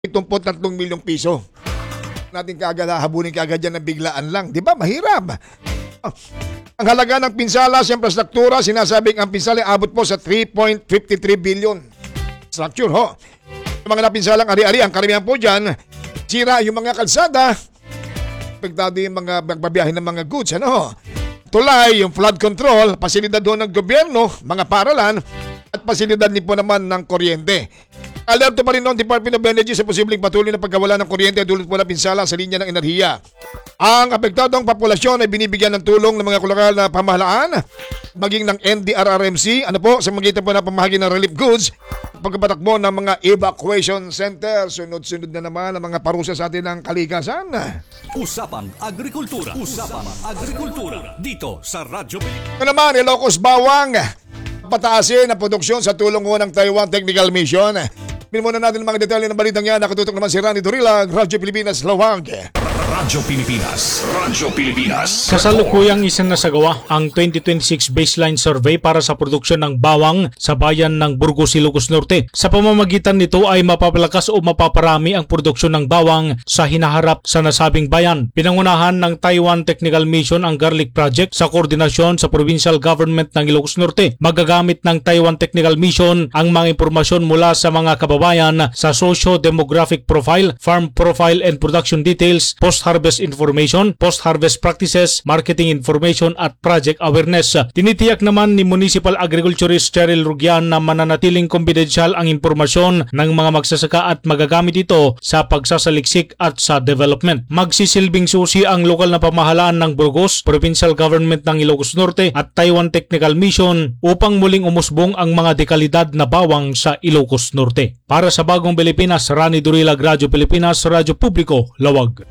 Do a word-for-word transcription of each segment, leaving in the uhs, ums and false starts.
tatlong milyong piso. Natin kaagad hahabulin kaagad yan ng biglaan lang. Di ba? Mahirap. Ah, ang halaga ng pinsala sa infrastruktura, sinasabing ang pinsala ay abot po sa three point five three billion. Structure ho. Yung mga napinsalang ari-ari, ang karamihan po dyan, sira yung mga kalsada, apektado yung mga magbabiyahe ng mga goods, ano ho. Tulay, yung flood control, pasilidad ho ng gobyerno, mga paralan, at pasilidad din po naman ng kuryente. Alerto pa rin ng Department of Energy sa posibleng patuloy na pagkawala ng kuryente dulot po na pinsala sa linya ng enerhiya. Ang apektadong populasyon ay binibigyan ng tulong ng mga lokal na pamahalaan, maging ng N D R R M C, ano po, sa magitan po na pamahagi ng relief goods, pagkapatakbo ng mga evacuation center. Sunod-sunod na naman ang mga parusa sa atin ng kalikasan. Usapan Agrikultura. Usapan Agrikultura. Dito sa Radyo Ito naman, Ilocos Bawang, pataasin ang produksyon sa tulong ho ng Taiwan Technical Mission. Pinimuna natin ang mga detalye ng balitang yan. Nakatutok naman si Rani Dorilag, Radyo Pilipinas, Lawag. Radyo Pilipinas. Radyo Pilipinas. Kasalukuyang isinasagawa ang twenty twenty-six baseline survey para sa produksyon ng bawang sa bayan ng Burgos, Ilocos Norte. Sa pamamagitan nito ay mapapalakas o mapaparami ang produksyon ng bawang sa hinaharap sa nasabing bayan. Pinangunahan ng Taiwan Technical Mission ang Garlic Project sa koordinasyon sa Provincial Government ng Ilocos Norte. Magagamit ng Taiwan Technical Mission ang mga impormasyon mula sa mga kababayan sa socio-demographic profile, farm profile and production details, post-harvest information, post-harvest practices, marketing information at project awareness. Tinitiyak naman ni Municipal Agriculturist Cheryl Rugian na mananatiling confidential ang impormasyon ng mga magsasaka at magagamit ito sa pagsasaliksik at sa development. Magsisilbing susi ang lokal na pamahalaan ng Burgos, Provincial Government ng Ilocos Norte at Taiwan Technical Mission upang muling umusbong ang mga dekalidad na bawang sa Ilocos Norte. Para sa Bagong Pilipinas, Rani Dorilag, Radyo Pilipinas, Radyo Publiko, Lawag.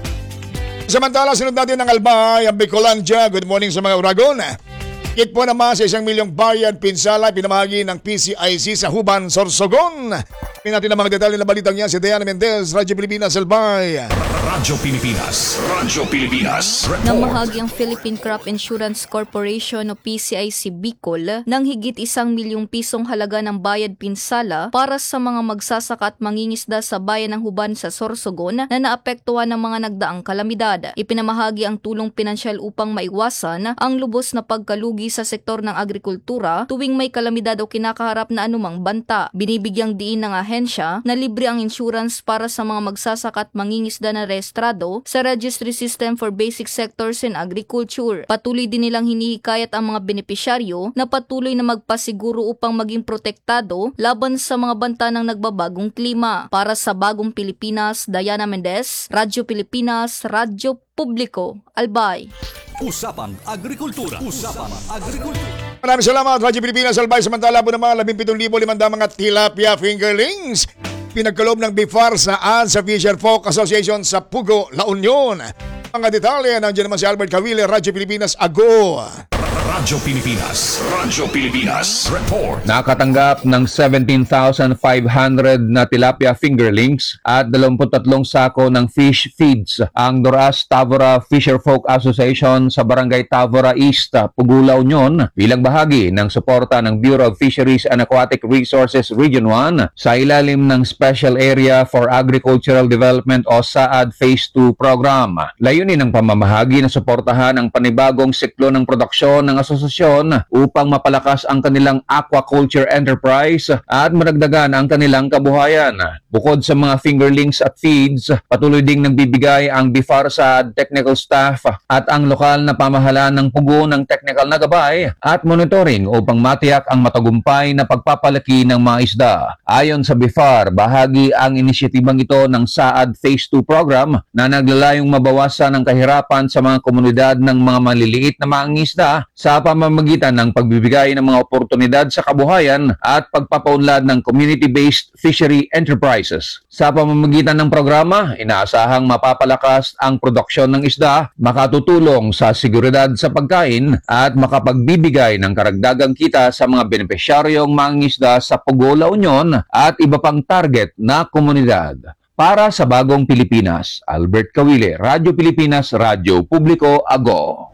Samantala, sunod natin ng Albay, ang Bicolandia. Good morning sa mga Uragon. Higit po naman sa isang milyong bayad pinsala pinamahagi ng P C I C sa Huban, Sorsogon. Tingnan natin ang mga detalye na balitang yan si Diana Mendez, Radyo Pilipinas, Albay. Radyo Pilipinas. Radyo Pilipinas. Namahagi ang Philippine Crop Insurance Corporation o P C I C Bicol ng higit isang milyong pisong halaga ng bayad pinsala para sa mga magsasaka at mangingisda sa bayan ng Huban sa Sorsogon na naapektuhan ng mga nagdaang kalamidad. Ipinamahagi ang tulong pinansyal upang maiwasan ang lubos na pagkalugi sa sektor ng agrikultura tuwing may kalamidad o kinakaharap na anumang banta. Binibigyang diin ng ahensya na libre ang insurance para sa mga magsasaka at mangingisda na rehistrado sa Registry System for Basic Sectors in Agriculture. Patuloy din nilang hinihikayat ang mga benepisyaryo na patuloy na magpasiguro upang maging protektado laban sa mga banta ng nagbabagong klima. Para sa Bagong Pilipinas, Diana Mendez, Radyo Pilipinas, Radyo Publiko, Albay. Usapan Agrikultura. Usapan Agrikultura. Maraming salamat, Radyo Pilipinas, Albay. Samantala po naman, labing pitong libo limandang mga tilapia fingerlings pinagkaloob ng B I F A R saan sa Fisher Folk Association sa Pugo, La Union. Mga detalye, nandiyan naman si Albert Cavile, Radyo Pilipinas, Ago. Radyo Pilipinas. Radyo Pilipinas. Report. Nakatanggap ng seventeen thousand five hundred na tilapia fingerlings at dalawampu't tatlong sako ng fish feeds ang Doras Tavora Fisher Folk Association sa Barangay Tavora East, Pugula, Union bilang bahagi ng suporta ng Bureau of Fisheries and Aquatic Resources Region one sa ilalim ng Special Area for Agricultural Development o SAAD Phase two program. Layunin ng pamamahagi na suportahan ang panibagong siklo ng produksyon ng asosasyon upang mapalakas ang kanilang aquaculture enterprise at madagdagan ang kanilang kabuhayan. Bukod sa mga fingerlings at feeds, patuloy ding nagbibigay ang B I F A R sa technical staff at ang lokal na pamahalaan ng Pugo ng technical na gabay at monitoring upang matiyak ang matagumpay na pagpapalaki ng mga isda. Ayon sa B I F A R, bahagi ang inisyatibang ito ng SAAD Phase two program na naglalayong mabawasan ang kahirapan sa mga komunidad ng mga maliliit na mangingisda sa pamamagitan ng pagbibigay ng mga oportunidad sa kabuhayan at pagpapaunlad ng community-based fishery enterprises. Sa pamamagitan ng programa, inaasahang mapapalakas ang produksyon ng isda, makatutulong sa seguridad sa pagkain at makapagbibigay ng karagdagang kita sa mga benepisyaryong mangingisda sa Pugo, La Union at iba pang target na komunidad. Para sa Bagong Pilipinas, Albert Cavile, Radyo Pilipinas, Radyo Publiko, Ago.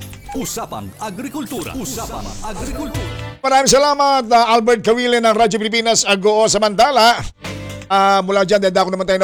Usapan Agrikultura. Usapan Agrikultura. Maraming salamat, uh, Albert Cavile ng Radyo Pilipinas, Ago. Samantala, Ah, mula dyan, dahil ako naman tayo